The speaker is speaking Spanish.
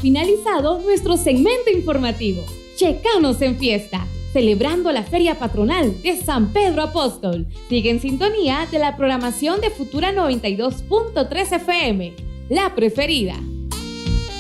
finalizado nuestro segmento informativo. Checanos en fiesta, celebrando la Feria Patronal de San Pedro Apóstol. Sigue en sintonía de la programación de Futura 92.3 FM, la preferida.